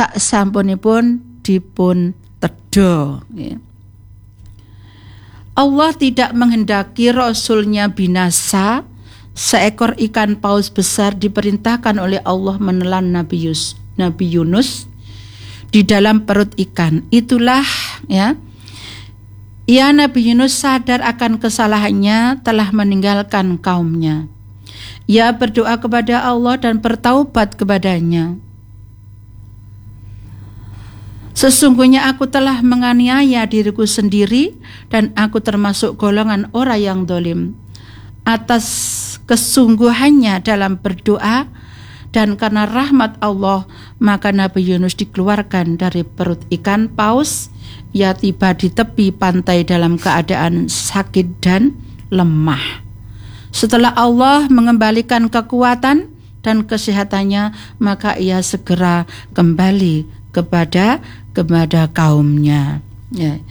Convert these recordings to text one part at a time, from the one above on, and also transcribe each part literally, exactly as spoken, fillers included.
sak sampunipun dipun tedha. Allah tidak menghendaki Rasulnya binasa. Seekor ikan paus besar diperintahkan oleh Allah menelan Nabi Yus, Nabi Yunus di dalam perut ikan. Itulah ya. Ya, Nabi Yunus sadar akan kesalahannya, telah meninggalkan kaumnya. Ia berdoa kepada Allah dan bertaubat kepadanya. Sesungguhnya aku telah menganiaya diriku sendiri dan aku termasuk golongan orang yang dolim. Atas kesungguhannya dalam berdoa dan karena rahmat Allah, maka Nabi Yunus dikeluarkan dari perut ikan paus. Ia tiba di tepi pantai dalam keadaan sakit dan lemah. Setelah Allah mengembalikan kekuatan dan kesehatannya, maka ia segera kembali kepada kepada kaumnya. Ya.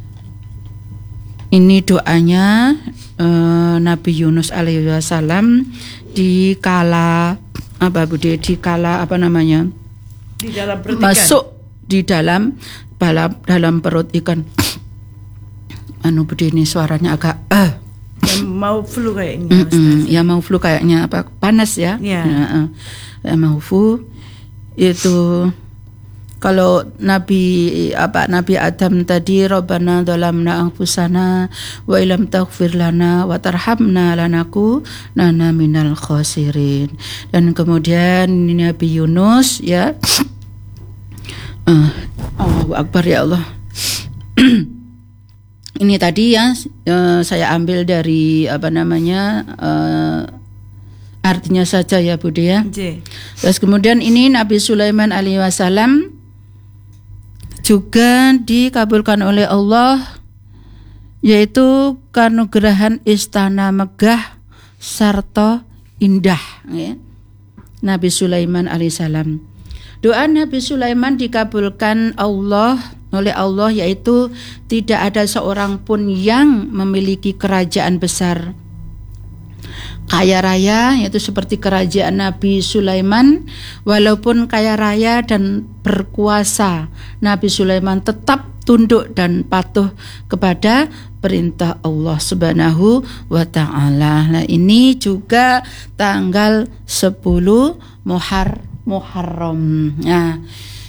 Ini doanya eh, Nabi Yunus alaihi wasallam di kala apa Bude di kala apa namanya? Di dalam perut masuk ikan. Di dalam dalam dalam perut ikan. Anu Bude ini suaranya agak eh ya, mau flu kayaknya. Ya mau flu kayaknya apa panas ya? Ya. Ya, ya mau flu itu. Kalau Nabi apa Nabi Adam tadi, Rabbana dzalamna anfusana wa illam taghfir lana wa tarhamna lanakunanna minal khasirin. Dan kemudian Nabi Yunus ya. uh, Allahu Akbar ya Allah. Ini tadi ya uh, saya ambil dari apa namanya uh, artinya saja ya Bude ya. J. Terus kemudian ini Nabi Sulaiman alaihi wasallam juga dikabulkan oleh Allah, yaitu kanugerahan istana megah sarta indah ya. Nabi Sulaiman alaihissalam. Doa Nabi Sulaiman dikabulkan Allah oleh Allah, yaitu tidak ada seorang pun yang memiliki kerajaan besar kaya raya, yaitu seperti kerajaan Nabi Sulaiman. Walaupun kaya raya dan berkuasa, Nabi Sulaiman tetap tunduk dan patuh kepada perintah Allah Subhanahu wa ta'ala. Nah, ini juga tanggal sepuluh Muhar Muharram. Nah,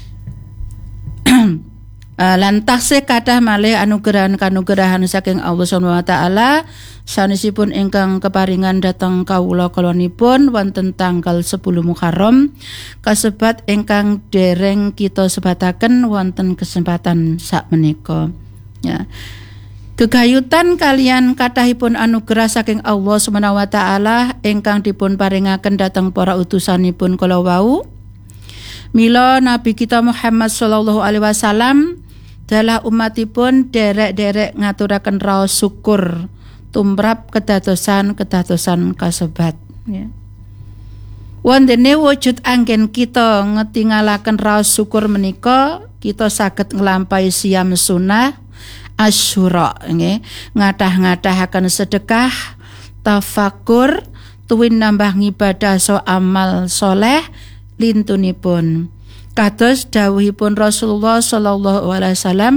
lantas kathah malih anugrahan-kanugerahan saking Allah Subhanahu wa taala sanesipun ingkang keparingan dhateng kawula kalonipun wonten tanggal sepuluh Muharram kasebat ingkang dereng kita sebataken wonten kesempatan sakmenika ya. Gegayutan kalian kathahipun anugerah saking Allah Subhanahu wa taala ingkang dipun paringaken dhateng para utusanipun kala wau. Mila Nabi kita Muhammad sallallahu alaihi wasallam dalah umatipun derek-derek ngaturaken raos syukur tumrap kedadosan-kedadosan kasebat ya. Wondene wujud anggen kita ngetingalaken raos syukur menika, kita saged nglampahi siyam sunah Asyura nggih, ngadah-ngadahaken sedekah, tafakur, tuwin nambah ngibadah so amal soleh lintunipun. Kados dawuhipun Rasulullah sallallahu alaihi wasallam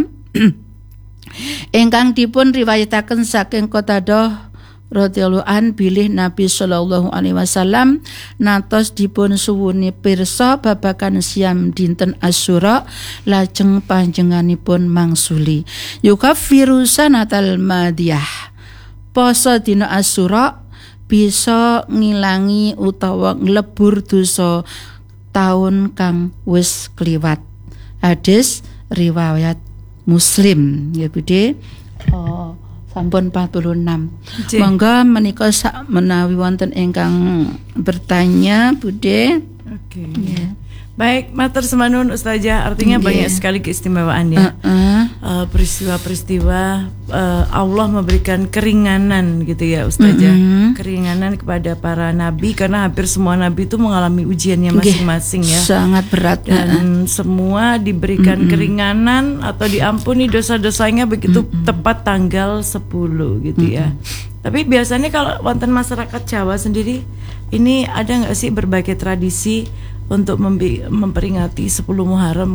ingkang dipun riwayataken saking Qatadah radhiyallahu an bilih Nabi sallallahu alaihi wasallam natos dipun suwuni pirsa babagan siam dinten Asyura lajeng panjenenganipun mangsuli yukaffiru sanatal madiyah. Poso dina Asyura bisa ngilangi utawa nglebur dosa tahun kang wis kliwat. Hadis riwayat Muslim ya Bude. Oh, sampun empat puluh enam. Monggo menika sak menawi wonten ingkang bertanya Bude. Oke. Okay. Yeah. Baik, matur semanun Ustazah, artinya yeah. banyak sekali keistimewaannya. Uh-uh. Uh, peristiwa-peristiwa uh, Allah memberikan keringanan gitu ya Ustazah. Uh-huh. Keringanan kepada para nabi karena hampir semua nabi itu mengalami ujiannya masing-masing ya. Sangat berat dan uh-uh. semua diberikan uh-uh. keringanan atau diampuni dosa-dosanya begitu uh-uh. tepat tanggal sepuluh gitu uh-uh. ya. Tapi biasanya kalau wonten masyarakat Jawa sendiri ini ada enggak sih berbagai tradisi untuk memperingati sepuluh Muharram